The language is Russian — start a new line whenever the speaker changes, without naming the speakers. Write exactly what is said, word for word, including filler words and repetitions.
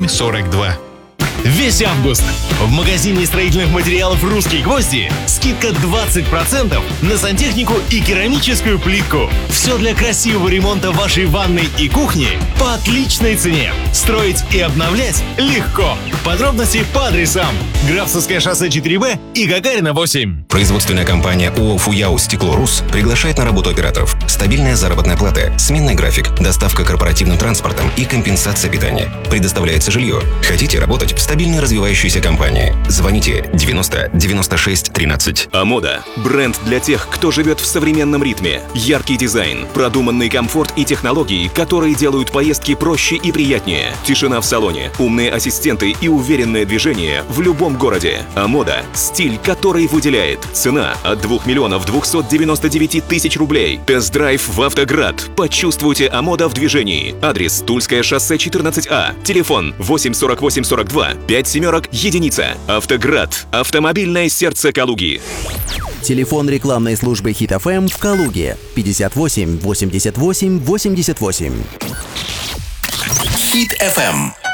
сорок два. Весь август в магазине строительных материалов «Русские гвозди» скидка двадцать процентов на сантехнику и керамическую плитку. Все для красивого ремонта вашей ванной и кухни по отличной цене. Строить и обновлять легко. Подробности по адресам: Графсовское шоссе четыре Б и Гагарина восемь.
Производственная компания ООО «Фуяу Стекло-Рус» приглашает на работу операторов. Стабильная заработная плата, сменный график, доставка корпоративным транспортом и компенсация питания. Предоставляется жилье. Хотите работать в стабильной развивающейся компании? Звоните девяносто девяносто шесть тринадцать.
Амода – бренд для тех, кто живет в современном ритме. Яркий дизайн, продуманный комфорт и технологии, которые делают поездки проще и приятнее. Тишина в салоне, умные ассистенты и уверенное движение в любом городе. Амода – стиль, который выделяет. Цена от двух миллионов двухсот девяноста девяти тысяч рублей. Тест-драйв в «Автоград». Почувствуйте Амода в движении. Адрес: Тульское шоссе четырнадцать А. Телефон: восемь сорок восемь сорок два пять семерок единица. «Автоград» – автомобильное сердце Калуги.
Телефон рекламной службы Хит эф эм в Калуге пятьдесят восемь восемьдесят восемь восемьдесят восемь.
Хит эф эм.